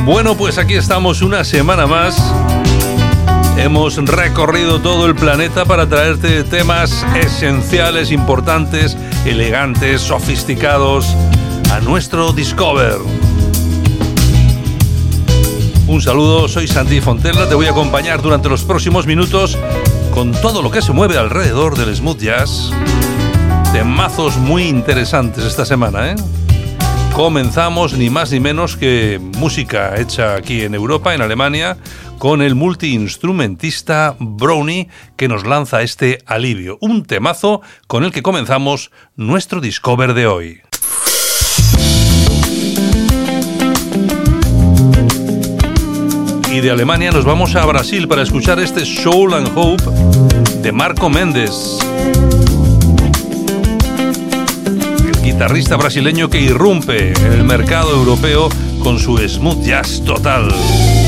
Bueno, pues aquí estamos una semana más. Hemos recorrido todo el planeta para traerte temas esenciales, importantes, elegantes, sofisticados a nuestro Discover. Un saludo, soy Santi Fontella, te voy a acompañar durante los próximos minutos con todo lo que se mueve alrededor del smooth jazz. Temazos muy interesantes esta semana, ¿eh? Comenzamos ni más ni menos que música hecha aquí en Europa, en Alemania, con el multiinstrumentista Brownie, que nos lanza este Alivio, un temazo con el que comenzamos nuestro Discover de hoy. Y de Alemania nos vamos a Brasil para escuchar este Soul and Hope de Marco Mendes, guitarrista brasileño que irrumpe en el mercado europeo con su smooth jazz total.